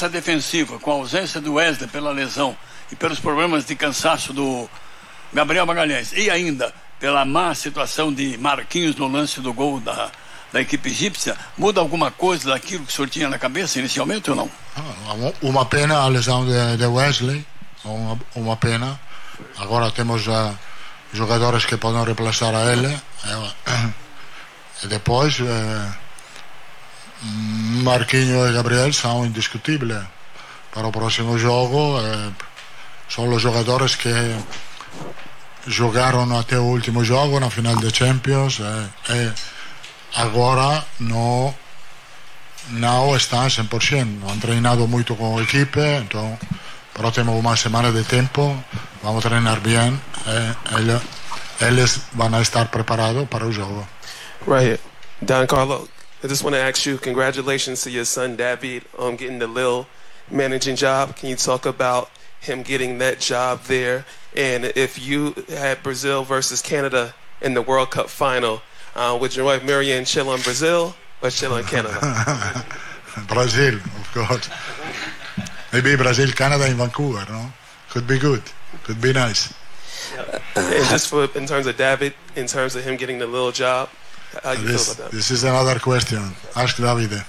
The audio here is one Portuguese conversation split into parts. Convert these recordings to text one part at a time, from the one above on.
peça defensiva, com a ausência do Wesley pela lesão e pelos problemas de cansaço do Gabriel Magalhães, e ainda pela má situação de Marquinhos no lance do gol da equipe egípcia, muda alguma coisa daquilo que o senhor tinha na cabeça inicialmente ou não? Uma pena a lesão de Wesley, uma pena. Agora temos jogadores que podem reemplaçar a ele, e depois Marquinhos e Gabriel são indiscutíveis para o próximo jogo. São os jogadores que jogaram até o último jogo na final da Champions, e agora não estão 100%. Não han treinado muito com a equipe, então pero temos uma semana de tempo, vamos treinar bem, eles vão estar preparados para o jogo. Right. Don Carlo, I just want to ask you, congratulations to your son David on getting the Lille managing job. Can you talk about him getting that job there? And if you had Brazil versus Canada in the World Cup final, would your wife Marianne chill on Brazil or chill on Canada? Brazil, of course. Maybe Brazil, Canada in Vancouver, no? Could be good. Could be nice. And just in terms of David, in terms of him getting the Lille job, how do you feel about that? This is another question. Ask Davide.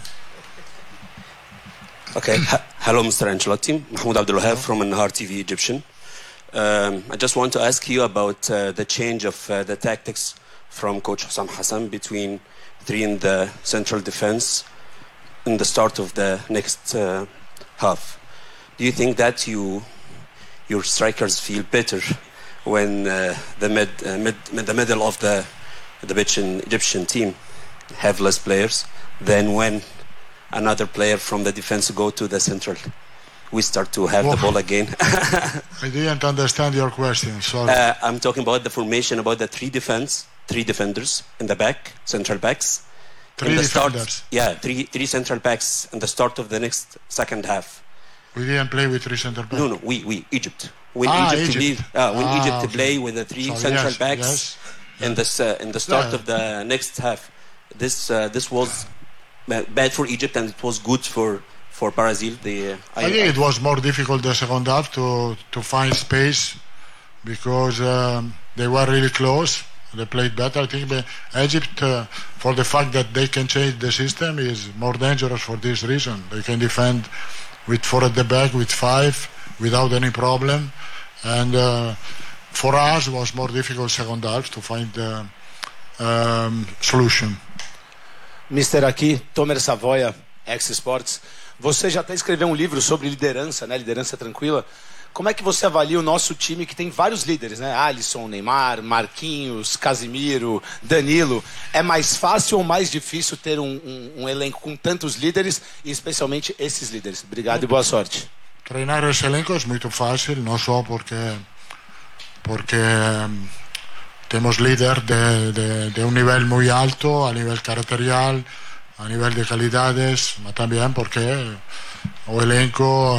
Okay. Hello, Mr. Ancelotti. Mahmoud Abdul Wahab from Nahar TV Egyptian. I just want to ask you about the change of the tactics from Coach Hussam Hassan between three in the central defense in the start of the next half. Do you think that your strikers feel better when the middle of the Egyptian team have less players than when another player from the defense go to the central? We start to have the ball again. I didn't understand your question, sorry. I'm talking about the formation, about the three defenders in the back, central backs. Three defenders? Three central backs in the start of the next second half. We didn't play with three central backs? No, we, Egypt. When Egypt play with the three central backs in the start of the next half, this was bad for Egypt and it was good for Brazil. I think it was more difficult the second half to find space because they were really close. They played better. I think Egypt, for the fact that they can change the system, is more dangerous for this reason. They can defend with 4 at the back, with 5, without any problem. And for us, it was more difficult second half to find the solution. Mister, aqui, Tomer Savoia, X-Sports. Você já até escreveu um livro sobre liderança, né? Liderança tranquila. Como é que você avalia o nosso time que tem vários líderes, né? Alisson, Neymar, Marquinhos, Casimiro, Danilo. É mais fácil ou mais difícil ter um elenco com tantos líderes e especialmente esses líderes? Obrigado e boa sorte. Treinar esse elenco é muito fácil, não só porque temos líderes de um nível muito alto, a nível caracterial, a nível de qualidades, mas também porque o elenco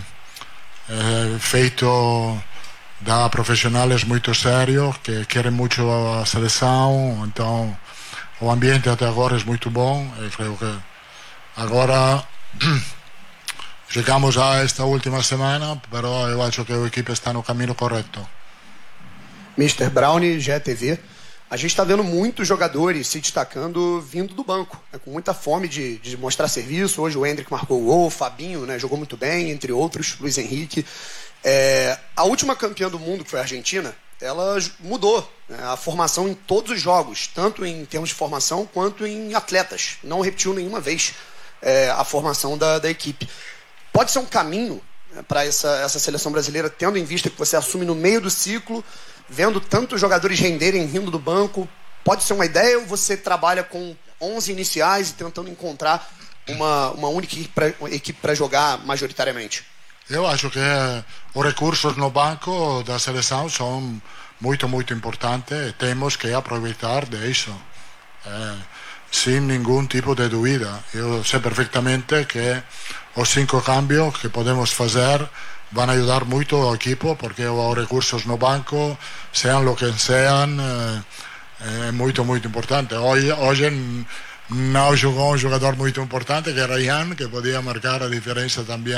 feito da profissionais muito sérios que querem muito a seleção, então o ambiente até agora é muito bom e creio que agora chegamos a esta última semana, però eu acho que a equipe está no caminho correto. Mr. Brownie, GTV, a gente está vendo muitos jogadores se destacando vindo do banco, né, com muita fome de mostrar serviço. Hoje o Endrick marcou o gol, o Fabinho, né, jogou muito bem, entre outros, Luiz Henrique. A última campeã do mundo, que foi a Argentina, ela mudou, né, a formação em todos os jogos, tanto em termos de formação quanto em atletas. Não repetiu nenhuma vez a formação da equipe. Pode ser um caminho, né, para essa seleção brasileira, tendo em vista que você assume no meio do ciclo, vendo tantos jogadores renderem vindo do banco? Pode ser uma ideia ou você trabalha com 11 iniciais e tentando encontrar uma única equipe para jogar majoritariamente? Eu acho que os recursos no banco da seleção são muito, muito importantes e temos que aproveitar disso, sem nenhum tipo de dúvida. Eu sei perfeitamente que os 5 cambios que podemos fazer van a ayudar mucho al equipo porque los recursos no banco, sean lo que sean, es muy importante. Hoy no jugó un jugador muy importante que era Ian, que podía marcar la diferencia también